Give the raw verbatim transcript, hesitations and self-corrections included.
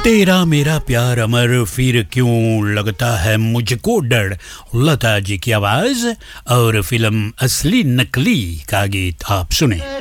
तेरा मेरा प्यार अमर फिर क्यों लगता है मुझको डर, लता जी की आवाज और फिल्म असली नकली का गीत आप सुने।